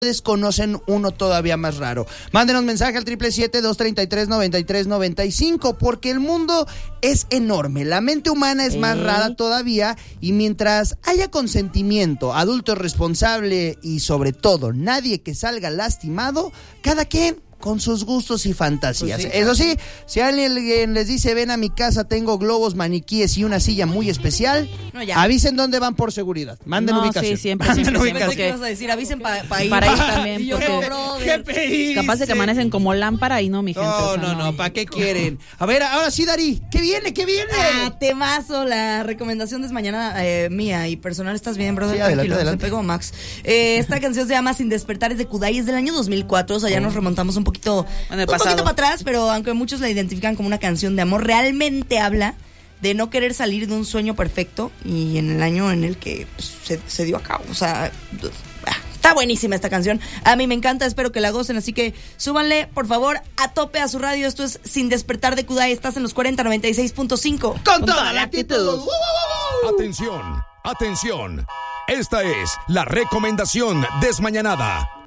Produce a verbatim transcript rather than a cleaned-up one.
ustedes conocen uno todavía más raro. Mándenos mensaje al triple siete, dos treinta y tres, noventa y tres noventa y cinco, porque el mundo es enorme, la mente humana es más ¿Eh? rara todavía, y mientras haya consentimiento, adulto responsable y sobre todo nadie que salga lastimado, cada quien con sus gustos y fantasías. Pues sí. Eso sí, si alguien les dice, ven a mi casa, tengo globos, maniquíes y una silla muy especial, No, ya. avisen dónde van por seguridad. Manden No, ubicación. sí, siempre, Manden siempre, ubicación. Pensé que ibas a decir, avisen pa, pa ir. Para ir también, Y yo, porque- no, brother. ¿Qué pediste? Capaz de que amanecen como lámpara y no, mi gente. No, o sea, no, no, ¿para qué quieren? A ver, ahora sí, Dari, ¿qué viene? ¿Qué viene? Ah, temazo, la recomendación desmañana eh, mía y personal. ¿Estás bien, brother? Sí, adelante, Tranquilo, adelante. se pegó Max. Eh, esta canción se llama Sin Despertar, es de Kudai, es del año dos mil cuatro, o sea, ya nos remontamos un poquito, En el un poquito pasado. para atrás, pero aunque muchos la identifican como una canción de amor, realmente habla de no querer salir de un sueño perfecto y en el año en el que pues, se, se dio a cabo, o sea... ah, Está buenísima esta canción. A mí me encanta, espero que la gocen. Así que súbanle, por favor, a tope a su radio. Esto es Sin Despertar de Kudai. Estás en los cuarenta noventa y seis punto cinco. Con toda la actitud. Atención, atención. Esta es la recomendación desmañanada.